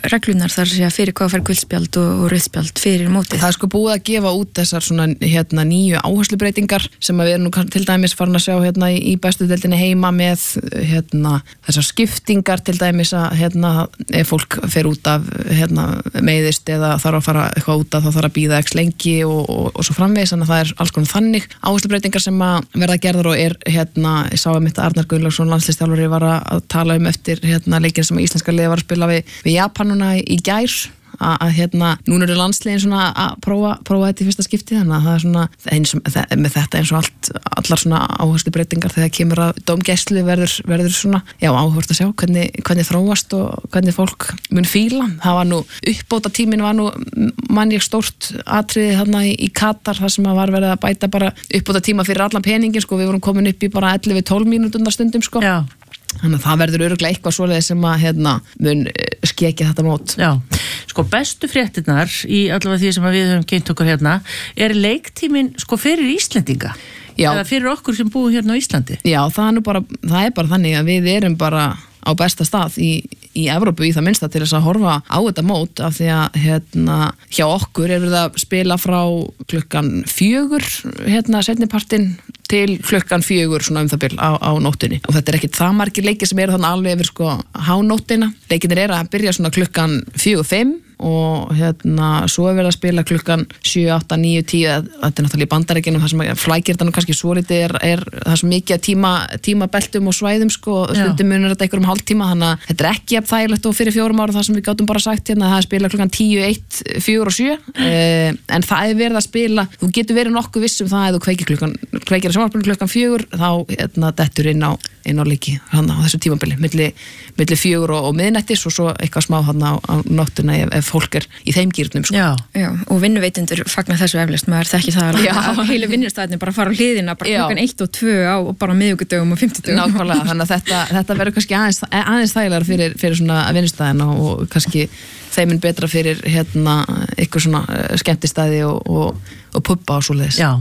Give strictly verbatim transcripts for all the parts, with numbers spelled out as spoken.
reglunar þar að segja fyrir hvað fær guldspjald og, og rauðspjald fyrir mótið? Það er sko búið að gefa út þessar svona hérna nýju áherslubreitingar sem að við erum nú til dæmis farin að sjá hérna í, í bestu deildinni heima með hérna þessar skiptingar til dæmis að hérna ef fólk fer út af hérna meiðist eða þarf að fara eitthvað út af þá þarf að bíða ekki lengi og, og, og svo framvegis, þannig að það er alls konar þannig áherslubreitingar sem að verða gerðar og er hérna, ég sá að mitt Arnar Gunnlaugsson landsliðsþjálfari var að tala um eftir hérna leikinn sem íslenska liðið var að spila við, við Japanuna í gær að, að hérna, núna eru landsliðin svona að prófa, prófa þetta í fyrsta skipti, þannig að það er svona eins og, með þetta eins og allt allar svona áherslubreitingar þegar kemur að dómgæslu verður, verður svona já, áhugavert að sjá hvernig, hvernig þróast og hvernig fólk mun fíla. Það var nú uppbóta tíminn var nú mann ég stórt atriði þarna í, í Katar þar sem að var verið að bæta bara uppbóta tíma fyrir allan peningin, sko, við vorum komin upp í bara ellefu til tólf mínútur stundum, sko. Já. Þannig að það verður örugglega eitthvað svoleiðis sem að hérna mun skekja þetta mót. Já, sko bestu fréttirnar í allavega því sem að við höfum kynnt okkur hérna er leiktíminn sko fyrir Íslendinga. Já. Eða fyrir okkur sem búum hérna á Íslandi. Já, það er nú bara, það er bara þannig að við erum bara á besta stað í, í Evrópu í það minnsta til þess að horfa á þetta mót af því að hérna hjá okkur er við að spila frá klukkan fjögur hérna seinnipartinn til klukkan fjögur svona um það bil á, á nóttunni og þetta er ekkit það margir leikir sem eru þannig alveg yfir sko hánóttina. Leikinir eru að byrja svona klukkan fjögur fimm og hérna svo er verið að spila klukkan sjö, átta, níu, tíu þetta er náttúrulega í Bandaríkjunum það sem flækir þetta nú kannski svo lítið er, er það sem mikið tíma, tímabeltum og svæðum sko, stundum munur þetta einhverjum hálftíma þannig að þetta er ekki jafn þægilegt og fyrir fjórum ára það sem við gátum bara sagt hérna það er spila klukkan tíu, eitt, fjögur og sjö eh, en það er verið að spila þú getur verið nokkuð viss um það að þú kveikir klukkan kveikir að sjónvarpinu klukkan fjögur þá hérna dettur inn á, inn á leiki hann á þessu tímabili milli, milli fjögur og, og miðnættis og svo eitthvað smá hann á, á nóttuna ef, ef fólk er í þeim gírnum sko. Já. Já, og vinnuveitendur fagna þessu eflaust, maður þekki það alveg að heilu vinnustæðinni bara fara á hliðina bara klukkan eitt og tvö á bara miðvikudögum og fimmtudögum. Nákvæmlega, þannig að þetta, þetta verður kannski aðeins, aðeins þægilegar fyrir, fyrir svona vinnustæðina og kannski þeim er betra fyrir hérna ykkur svona skemmtistæði og, og, og pubba og svoleiðis. Já,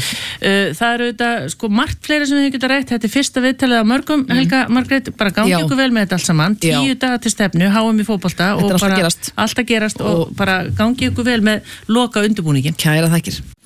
það eru þetta sko margt fleira sem við geta rætt, þetta er fyrsta viðtalið af mörgum, Helga Margrét, bara gangi Já. ykkur vel með þetta alls saman, tíu daga til stefnu, H M í fótbolta og bara gerast. allt að gerast og, og bara gangi ykkur vel með loka undirbúningin. Kæra þakkir.